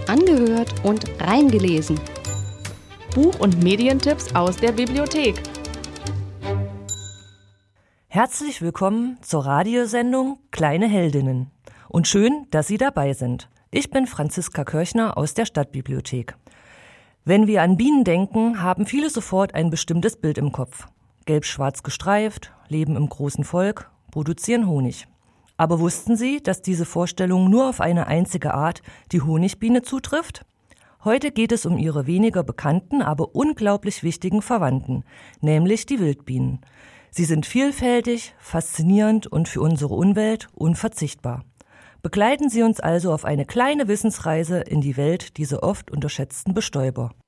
angehört und reingelesen. Buch- und Medientipps aus der Bibliothek. Herzlich willkommen zur Radiosendung Kleine Heldinnen. Und schön, dass Sie dabei sind. Ich bin Franziska Kirchner aus der Stadtbibliothek. Wenn wir an Bienen denken, haben viele sofort ein bestimmtes Bild im Kopf. Gelb-schwarz gestreift, leben im großen Volk, produzieren Honig. Aber wussten Sie, dass diese Vorstellung nur auf eine einzige Art, die Honigbiene, zutrifft? Heute geht es um ihre weniger bekannten, aber unglaublich wichtigen Verwandten, nämlich die Wildbienen. Sie sind vielfältig, faszinierend und für unsere Umwelt unverzichtbar. Begleiten Sie uns also auf eine kleine Wissensreise in die Welt dieser oft unterschätzten Bestäuber.